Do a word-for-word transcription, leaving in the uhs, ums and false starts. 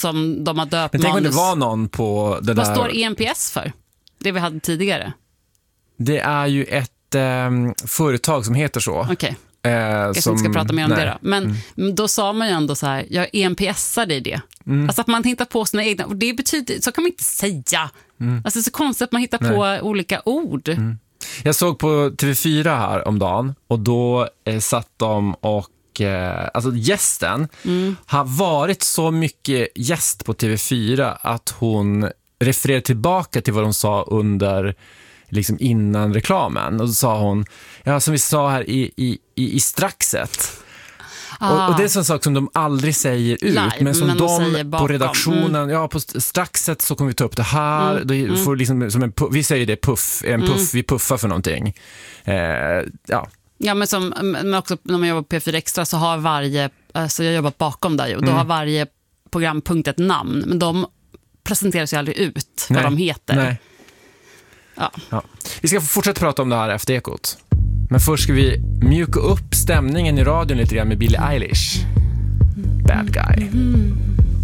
som de har döpt Men tänk om manus. det var någon på det Vad där... står E M P S för? Det vi hade tidigare. Det är ju ett eh, företag som heter så. Okej. Okay. Eh, Jag som, inte ska prata mer om nej. det då. Men mm. då sa man ju ändå så här, jag E M P S-ar dig det. Mm. Alltså att man hittar på sina egna, och det betyder, så kan man inte säga. Mm. Alltså det är så konstigt att man hittar nej. på olika ord. Mm. Jag såg på T V fyra här om dagen och då eh, satt de och eh, alltså gästen mm. har varit så mycket gäst på T V fyra att hon refererar tillbaka till vad de sa under liksom innan reklamen, och så sa hon, ja, som vi sa här i, i, i, i straxet. Ah. Och, och det är en sån sak som de aldrig säger ut, Live, men som men de, de på redaktionen, mm. ja, på straxet så kommer vi ta upp det här. Mm. Det får liksom, som en, vi säger det puff, en puff, mm. vi puffar för någonting. Eh, ja. Ja, men, som, men också när man jobbar på P fyra Extra så har varje, alltså jag har jobbat bakom där ju, och då mm. har varje programpunkt ett namn, men de presenterar sig aldrig ut vad Nej. de heter. Nej. Ja. Ja. Vi ska fortsätta prata om det här efter ekot. Men först ska vi mjuka upp stämningen i radion lite grann med Billie Eilish. Bad Guy. Mm.